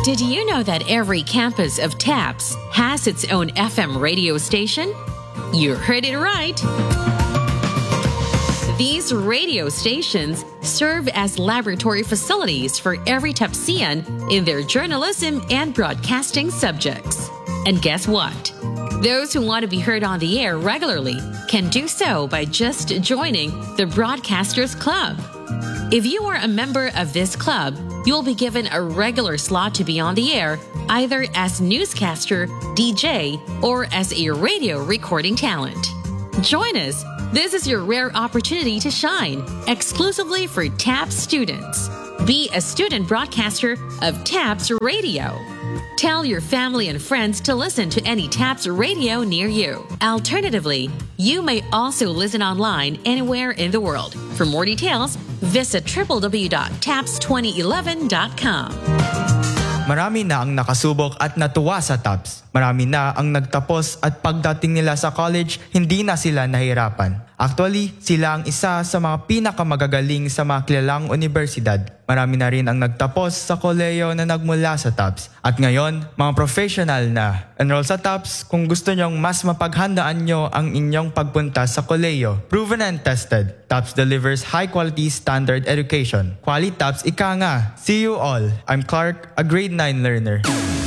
Did you know that every campus of TAPS has its own FM radio station? You heard it right. These radio stations serve as laboratory facilities for every TAPSian in their journalism and broadcasting subjects. And guess what? Those who want to be heard on the air regularly can do so by just joining the Broadcasters Club. If you are a member of this club, you'll be given a regular slot to be on the air, either as newscaster, DJ, or as a radio recording talent. Join us. This is your rare opportunity to shine, exclusively for TAPS students. Be a student broadcaster of TAPS Radio. Tell your family and friends to listen to any TAPS radio near you. Alternatively, you may also listen online anywhere in the world. For more details, visit www.taps2011.com. Marami na ang nakasubok at natuwa sa TAPS. Marami na ang nagtapos at pagdating nila sa college, hindi na sila nahirapan. Actually, sila ang isa sa mga pinakamagagaling sa mga kilalang universidad. Marami na rin ang nagtapos sa koleyo na nagmula sa TAPS. At ngayon, mga professional na. Enroll sa TAPS kung gusto nyong mas mapaghandaan nyo ang inyong pagpunta sa koleyo. Proven and tested, TAPS delivers high-quality standard education. Quality TAPS ika nga. See you all. I'm Clark, a grade 9 learner.